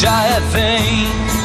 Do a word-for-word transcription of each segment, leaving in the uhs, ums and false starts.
já é vem,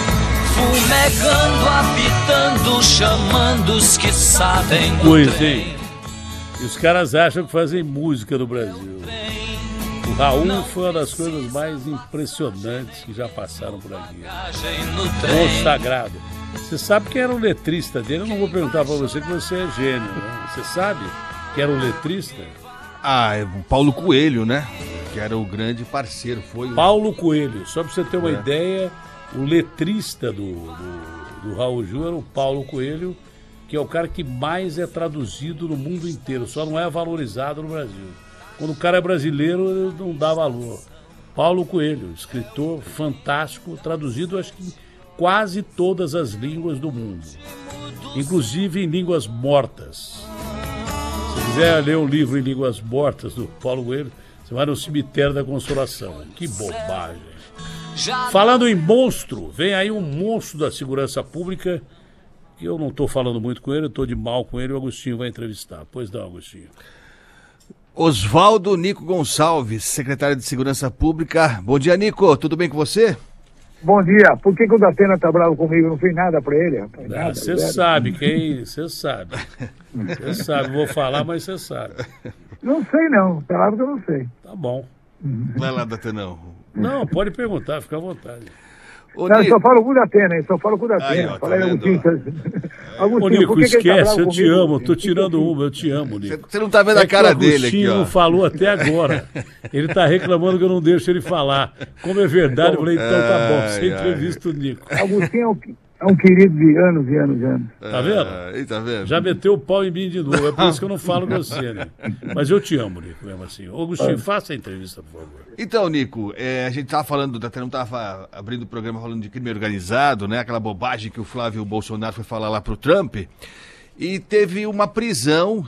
fumegando, apitando, chamando os que sabem do pois trem. Hein? E os caras acham que fazem música no Brasil. O Raul foi uma das coisas mais impressionantes que já passaram por aqui. Consagrado. Você sabe quem era o letrista dele? Eu não vou perguntar pra você que você é gênio, né? Você sabe quem era o letrista? Ah, é o Paulo Coelho, né? Que era o grande parceiro. Foi Paulo Coelho. Só pra você ter uma é. ideia, o letrista do, do, do Raul Gil era o Paulo Coelho, que é o cara que mais é traduzido no mundo inteiro, só não é valorizado no Brasil. Quando o cara é brasileiro, não dá valor. Paulo Coelho, escritor fantástico, traduzido acho que em quase todas as línguas do mundo, inclusive em línguas mortas. Se quiser ler um livro em línguas mortas do Paulo Coelho, você vai no Cemitério da Consolação. Que bobagem. Falando em monstro, vem aí um monstro da segurança pública, que eu não estou falando muito com ele, eu estou de mal com ele, o Agostinho vai entrevistar. Pois não, Agostinho. Oswaldo Nico Gonçalves, secretário de Segurança Pública. Bom dia, Nico. Tudo bem com você? Bom dia. Por que, que o Datena tá bravo comigo? Eu não fiz nada pra ele, rapaz. Você ah, sabe quem... Você sabe. Você sabe. Vou falar, mas você sabe. Não sei, não. Palavra que eu não sei. Tá bom. Vai lá, Datenão. Não, pode perguntar. Fica à vontade. Ô, não, eu só falo com o Datena, hein? Só falo com o Datena. Aí, ó, Falei, tá Agostinho, Agostinho, Ô, Nico, que esquece, que tá eu te amo. Eu tô tirando uma, eu te amo, Nico. Você não tá vendo é a cara dele aqui, ó. O não falou até agora. Ele tá reclamando que eu não deixo ele falar. Como é verdade, eu falei, então tá bom, você entrevista o Nico. Agostinho é um, é um querido de anos e anos e anos. Tá vendo? É, tá vendo? Já meteu o pau em mim de novo, é por isso que eu não falo com você, né? Mas eu te amo, Nico, mesmo assim. Ô, Agostinho, faça a entrevista, por favor. Então, Nico, é, a gente tava falando, até não tava abrindo o programa falando de crime organizado, né? Aquela bobagem que o Flávio Bolsonaro foi falar lá pro Trump. E teve uma prisão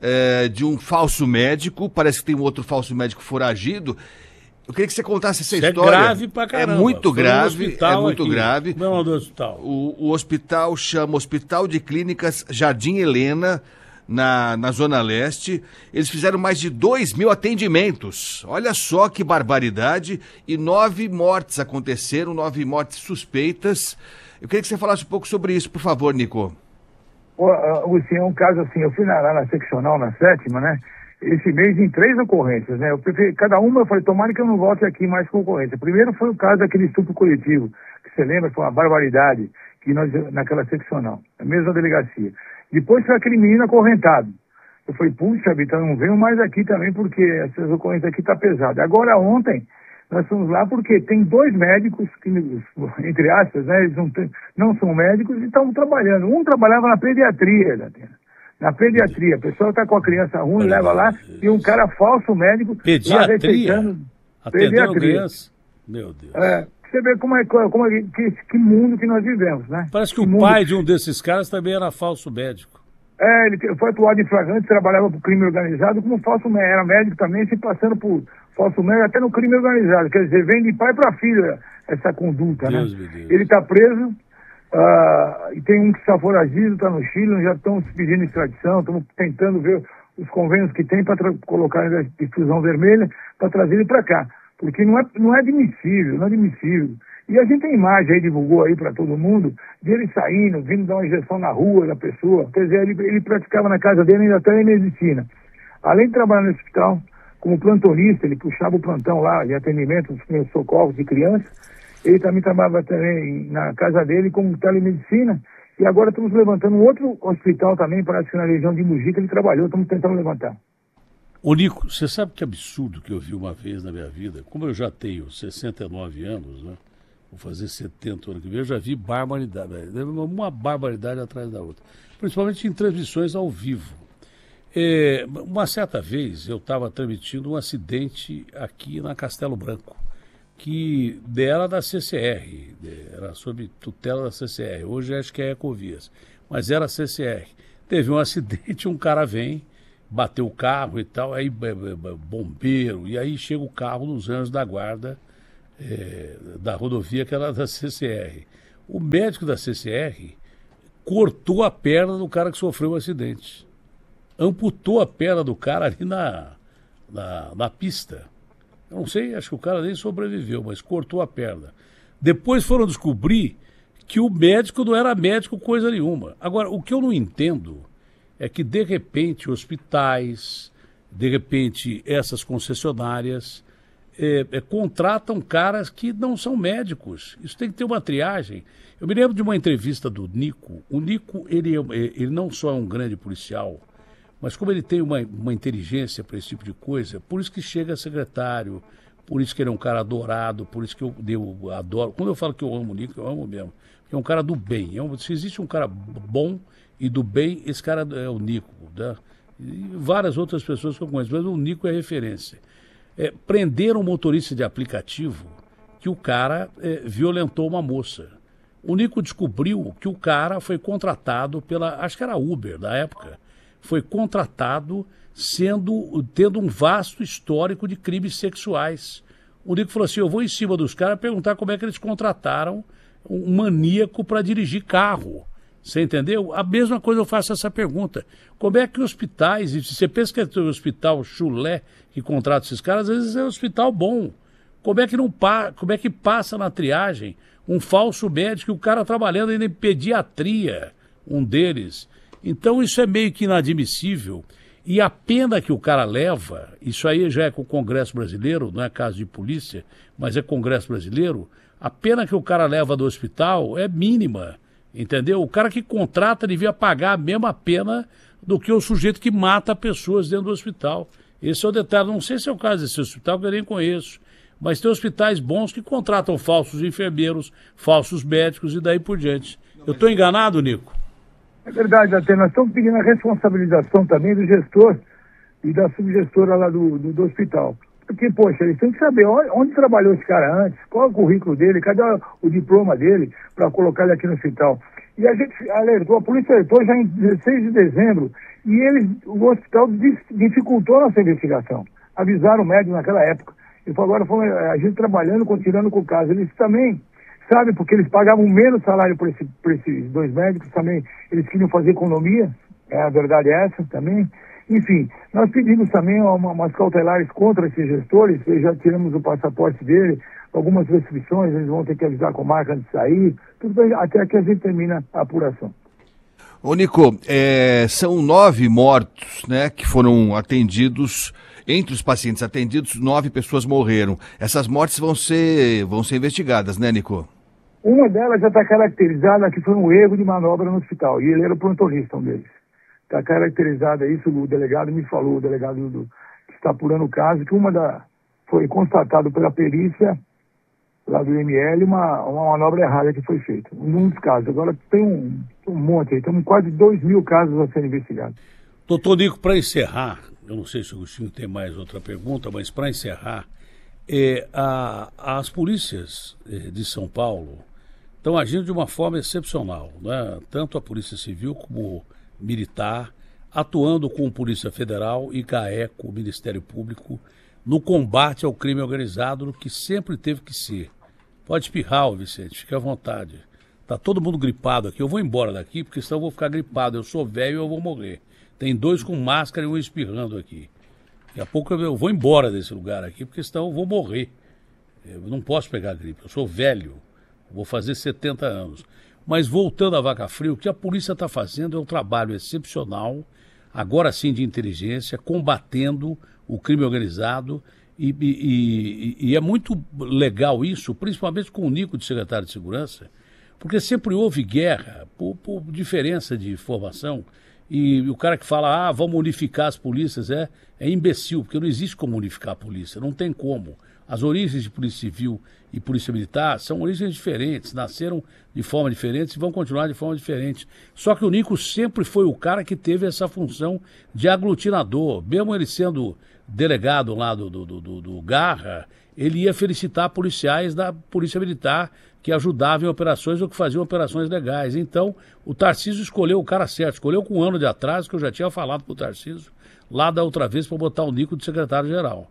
é, de um falso médico, parece que tem um outro falso médico foragido. Eu queria que você contasse essa Isso história. É grave pra caramba. É muito Foi grave, um é muito aqui. grave. Não é o nome do hospital. O, o hospital chama Hospital de Clínicas Jardim Helena, na, na Zona Leste. Eles fizeram mais de dois mil atendimentos. Olha só que barbaridade. E nove mortes aconteceram, nove mortes suspeitas. Eu queria que você falasse um pouco sobre isso, por favor, Nico. Agostinho, é um caso assim, eu fui lá, lá na seccional, na sétima, né? Esse mês em três ocorrências, né? Eu preferi, cada uma eu falei, tomara que eu não volte aqui mais com ocorrência. Primeiro foi o caso daquele estupro coletivo, que você lembra, foi uma barbaridade, que nós, naquela seccional, a mesma delegacia. Depois foi aquele menino acorrentado. Eu falei, puxa, então não venho mais aqui também, porque essas ocorrências aqui tá pesada. Agora ontem, nós fomos lá porque tem dois médicos, que, entre aspas, né? Eles não, tem, não são médicos e estão trabalhando. Um trabalhava na pediatria, Datena. Na pediatria, a pessoa está com a criança ruim, Olha leva lá, Deus. E um cara falso médico... Pediatria? Atendendo criança? Meu Deus. É, você vê como é, como é que, que mundo que nós vivemos, né? Parece que, que o mundo... pai de um desses caras também era falso médico. É, ele foi atuado em flagrante, trabalhava por crime organizado, como falso médico, era médico também, se passando por falso médico, até no crime organizado. Quer dizer, vem de pai para filha essa conduta, Deus né? Meu Deus. Ele está preso... Uh, e tem um que está foragido, está no Chile, já estão se pedindo extradição, estamos tentando ver os convênios que tem para colocar em difusão vermelha, para trazer ele para cá, porque não é, não é admissível, não é admissível. E a gente tem imagem aí, divulgou aí para todo mundo, dele saindo, vindo dar uma injeção na rua da pessoa, quer dizer, ele, ele praticava na casa dele ainda telemedicina. Além de trabalhar no hospital, como plantonista, ele puxava o plantão lá de atendimento dos primeiros socorros de crianças. Ele também trabalhava também na casa dele como telemedicina. E agora estamos levantando um outro hospital também, parece que na região de Mogi, que ele trabalhou, estamos tentando levantar. Ô Nico, você sabe que absurdo que eu vi uma vez na minha vida? Como eu já tenho sessenta e nove anos, né? Vou fazer setenta anos que vem, eu já vi barbaridade, uma barbaridade atrás da outra. Principalmente em transmissões ao vivo. É, uma certa vez eu estava transmitindo um acidente aqui na Castelo Branco, que era da C C R, era sob tutela da C C R, hoje acho que é Ecovias, mas era C C R. Teve um acidente, um cara vem, bateu o carro e tal, aí bombeiro, e aí chega o carro dos anjos da guarda é, da rodovia que era da C C R. O médico da C C R cortou a perna do cara que sofreu o acidente, amputou a perna do cara ali na, na, na pista. Eu não sei, acho que o cara nem sobreviveu, mas cortou a perna. Depois foram descobrir que o médico não era médico coisa nenhuma. Agora, o que eu não entendo é que, de repente, hospitais, de repente, essas concessionárias é, é, contratam caras que não são médicos. Isso tem que ter uma triagem. Eu me lembro de uma entrevista do Nico. O Nico, ele, é, ele não só é um grande policial, mas como ele tem uma, uma inteligência para esse tipo de coisa, por isso que chega secretário, por isso que ele é um cara adorado, por isso que eu, eu adoro. Quando eu falo que eu amo o Nico, eu amo mesmo. Porque é um cara do bem. É um, se existe um cara bom e do bem, esse cara é o Nico. Né? E várias outras pessoas que eu conheço, mas o Nico é referência. É, prenderam um motorista de aplicativo que o cara é, violentou uma moça. O Nico descobriu que o cara foi contratado pela, acho que era Uber da época, foi contratado sendo, tendo um vasto histórico de crimes sexuais. O Nico falou assim, eu vou em cima dos caras perguntar como é que eles contrataram um maníaco para dirigir carro. Você entendeu? A mesma coisa eu faço essa pergunta. Como é que hospitais, e você pensa que é o hospital chulé que contrata esses caras, às vezes é um hospital bom. Como é que não pa, como é que passa na triagem um falso médico, o cara trabalhando ainda em pediatria, um deles. Então isso é meio que inadmissível. E a pena que o cara leva, isso aí já é com o Congresso Brasileiro, não é caso de polícia, mas é Congresso Brasileiro, a pena que o cara leva do hospital é mínima, entendeu? O cara que contrata devia pagar a mesma pena do que o sujeito que mata pessoas dentro do hospital. Esse é o detalhe. Não sei se é o caso desse hospital, que eu nem conheço, mas tem hospitais bons que contratam falsos enfermeiros, falsos médicos e daí por diante. Eu estou enganado, Nico? É verdade, até nós estamos pedindo a responsabilização também do gestor e da subgestora lá do, do, do hospital. Porque, poxa, eles têm que saber onde, onde trabalhou esse cara antes, qual é o currículo dele, cadê o diploma dele para colocar ele aqui no hospital. E a gente alertou, a polícia alertou já em dezesseis de dezembro, e eles, o hospital dificultou a nossa investigação. Avisaram o médico naquela época. E agora foi a gente trabalhando, continuando com o caso. Eles também, sabe, porque eles pagavam menos salário por, esse, por esses dois médicos também, eles queriam fazer economia, é, a verdade é essa também. Enfim, nós pedimos também uma, umas cautelares contra esses gestores, já tiramos o passaporte dele, algumas restrições, eles vão ter que avisar com marca antes de sair, tudo bem, até que a gente termina a apuração. Ô Nico, é, são nove mortos, né, que foram atendidos, entre os pacientes atendidos, nove pessoas morreram. Essas mortes vão ser, vão ser investigadas, né, Nico? Uma delas já está caracterizada que foi um erro de manobra no hospital, e ele era o plantonista, um deles. Está caracterizada isso, o delegado me falou, o delegado do, que está apurando o caso, que uma da, foi constatado pela perícia lá do I M L uma, uma manobra errada que foi feita. Um dos casos. Agora tem um, um monte aí, temos quase dois mil casos a serem investigados. Doutor Nico, para encerrar, eu não sei se o Agostinho tem mais outra pergunta, mas para encerrar, é, a, as polícias de São Paulo estão agindo de uma forma excepcional, né? Tanto a Polícia Civil como militar, atuando com Polícia Federal e GAECO, o Ministério Público, no combate ao crime organizado, que sempre teve que ser. Pode espirrar, Vicente, fique à vontade. Está todo mundo gripado aqui. Eu vou embora daqui, porque senão eu vou ficar gripado. Eu sou velho e eu vou morrer. Tem dois com máscara e um espirrando aqui. Daqui a pouco eu vou embora desse lugar aqui, porque senão eu vou morrer. Eu não posso pegar gripe. Eu sou velho. Vou fazer setenta anos. Mas voltando à Vaca Fria, o que a polícia está fazendo é um trabalho excepcional, agora sim de inteligência, combatendo o crime organizado. E, e, e, e é muito legal isso, principalmente com o Nico de secretário de Segurança, porque sempre houve guerra por, por diferença de formação. E o cara que fala, ah, vamos unificar as polícias, é, é imbecil, porque não existe como unificar a polícia, não tem como. As origens de Polícia Civil e Polícia Militar são origens diferentes, nasceram de forma diferente e vão continuar de forma diferente. Só que o Nico sempre foi o cara que teve essa função de aglutinador. Mesmo ele sendo delegado lá do, do, do, do Garra, ele ia felicitar policiais da Polícia Militar que ajudavam em operações ou que faziam operações legais. Então, o Tarcísio escolheu o cara certo, escolheu com um ano de atraso, que eu já tinha falado para o Tarcísio, lá da outra vez, para botar o Nico de secretário-geral.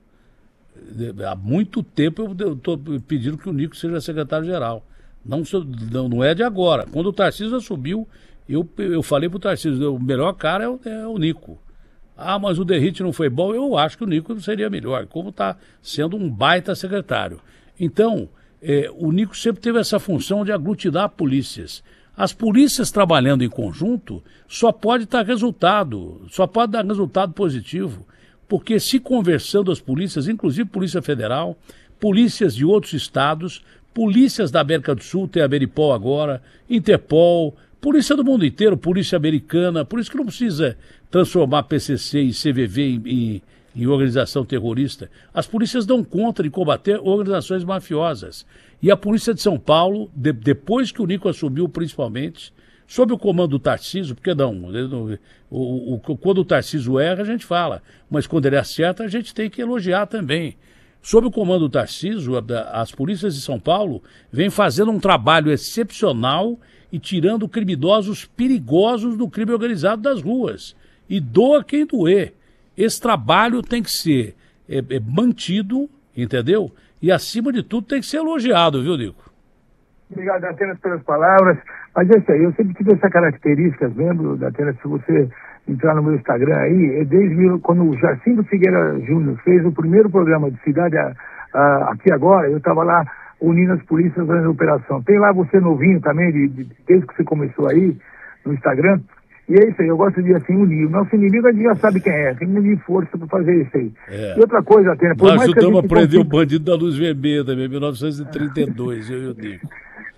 Há muito tempo eu estou pedindo que o Nico seja secretário-geral. Não, não, não é de agora. Quando o Tarcísio assumiu, eu, eu falei para o Tarcísio, o melhor cara é o, é o Nico. Ah, mas o Derrite não foi bom. Eu acho que o Nico seria melhor, como está sendo um baita secretário. Então, é, o Nico sempre teve essa função de aglutinar polícias. As polícias trabalhando em conjunto só pode dar resultado, só pode dar resultado positivo, porque se conversando as polícias, inclusive Polícia Federal, polícias de outros estados, polícias da América do Sul, tem a Beripol agora, Interpol, polícia do mundo inteiro, polícia americana, por isso que não precisa transformar P C C e C V V em, em, em organização terrorista. As polícias dão conta de combater organizações mafiosas. E a Polícia de São Paulo, de, depois que o Nico assumiu principalmente, sob o comando do Tarcísio, porque não, não o, o, quando o Tarcísio erra a gente fala, mas quando ele acerta a gente tem que elogiar também. Sob o comando do Tarcísio, as polícias de São Paulo vêm fazendo um trabalho excepcional e tirando criminosos perigosos do crime organizado das ruas. E doa quem doer. Esse trabalho tem que ser é, é, mantido, entendeu? E, acima de tudo, tem que ser elogiado, viu, Nico? Obrigado, Atenas, pelas palavras. Mas é isso aí, eu sempre tive essa característica, lembro, Atenas, se você entrar no meu Instagram aí, é desde quando o Jacinto Figueira Júnior fez o primeiro programa de Cidade a, a, Aqui Agora, eu estava lá unindo as polícias na operação. Tem lá você novinho também, de, de, desde que você começou aí, no Instagram. E é isso aí, eu gosto de assim unir. O nosso inimigo a gente já sabe quem é, tem que unir força para fazer isso aí. É. E outra coisa, Atena, por Nós mais que a ajudamos gente a prender consiga... o bandido da Luz Vermelha também, em mil novecentos e trinta e dois, eu e o Nico.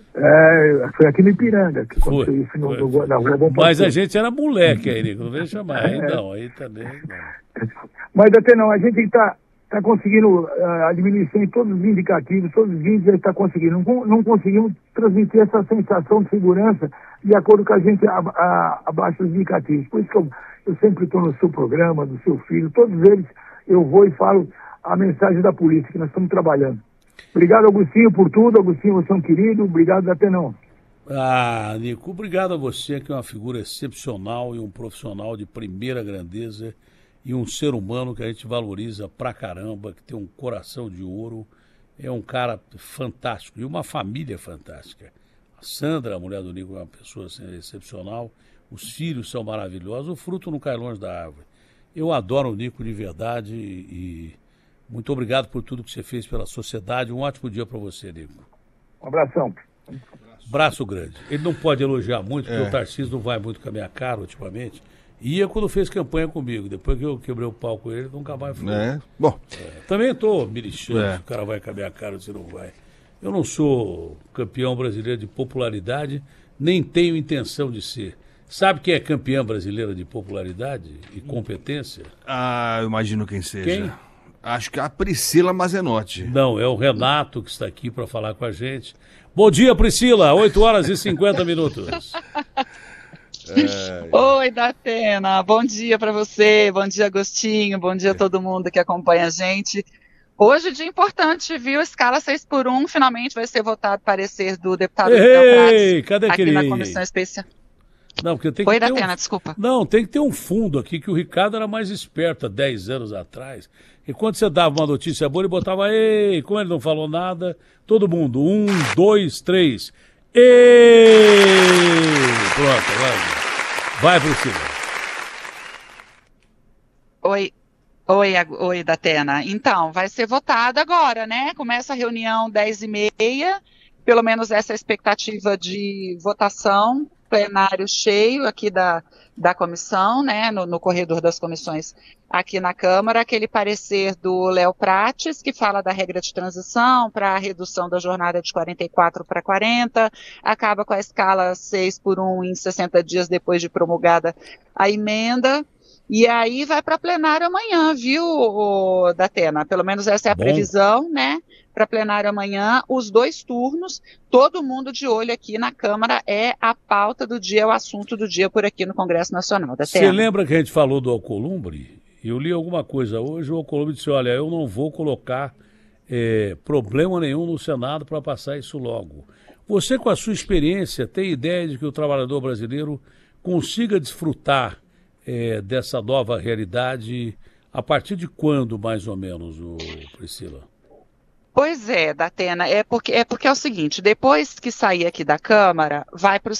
É, foi aqui no Ipiranga que foi, aconteceu isso no, foi, no, foi. na rua Bom Mas Pastor. a gente era moleque aí, Nico, não vem chamar. Aí não, aí também não. Mas até não, a gente está tá conseguindo uh, administrar em todos os indicativos, todos os índices está conseguindo. Não, não conseguimos transmitir essa sensação de segurança de acordo com a gente a, a, abaixo dos indicativos. Por isso que eu, eu sempre estou no seu programa, do seu filho, todos eles eu vou e falo a mensagem da polícia que nós estamos trabalhando. Obrigado, Agostinho, por tudo. Agostinho, você é um querido. Obrigado, até não. Ah, Nico, obrigado a você, que é uma figura excepcional e um profissional de primeira grandeza e um ser humano que a gente valoriza pra caramba, que tem um coração de ouro. É um cara fantástico e uma família fantástica. A Sandra, a mulher do Nico, é uma pessoa assim, excepcional. Os filhos são maravilhosos. O fruto não cai longe da árvore. Eu adoro o Nico de verdade e... muito obrigado por tudo que você fez pela sociedade. Um ótimo dia para você, Nico. Um abração. Braço grande. Ele não pode elogiar muito, porque é. o Tarcísio não vai muito com a minha cara ultimamente. Ia quando fez campanha comigo. Depois que eu quebrei o pau com ele, nunca mais foi. É. Bom. É. Também estou me lixando é. se o cara vai com a minha cara ou se não vai. Eu não sou campeão brasileiro de popularidade, nem tenho intenção de ser. Sabe quem é campeã brasileira de popularidade e competência? Ah, eu imagino quem seja. Quem? Acho que é a Priscila Mazenotti. Não, é o Renato que está aqui para falar com a gente. Bom dia, Priscila, oito horas e cinquenta minutos. É... Oi, Datena, bom dia para você, bom dia, Agostinho, bom dia a todo mundo que acompanha a gente. Hoje, dia importante, viu? Escala seis por um, finalmente vai ser votado parecer do deputado Ei, cadê aqui aquele... na comissão especial. Não, porque tem Foi, que ter Datena, um... desculpa. Não, tem que ter um fundo aqui, que o Ricardo era mais esperto há dez anos atrás. E quando você dava uma notícia boa, ele botava, ei, como ele não falou nada, todo mundo, um, dois, três, ei! Pronto, vai. Vai, Priscila. Oi. Oi, oi, Datena. Então, vai ser votado agora, né? Começa a reunião dez e meia, pelo menos essa é a expectativa de votação, plenário cheio aqui da, da comissão, né? No, no corredor das comissões aqui na Câmara, aquele parecer do Léo Prates, que fala da regra de transição para a redução da jornada de quarenta e quatro para quarenta, acaba com a escala seis por um em sessenta dias depois de promulgada a emenda. E aí vai para plenário amanhã, viu, o, Datena? Pelo menos essa é a Bom. previsão, né? Para plenário amanhã, os dois turnos, todo mundo de olho aqui na Câmara, é a pauta do dia, é o assunto do dia por aqui no Congresso Nacional. Datena. Você lembra que a gente falou do Alcolumbre? Eu li alguma coisa hoje, o Alcolumbre disse, olha, eu não vou colocar é, problema nenhum no Senado para passar isso logo. Você, com a sua experiência, tem ideia de que o trabalhador brasileiro consiga desfrutar É, dessa nova realidade, a partir de quando, mais ou menos, o Priscila? Pois é, Datena, é porque, é porque é o seguinte, depois que sair aqui da Câmara, vai para o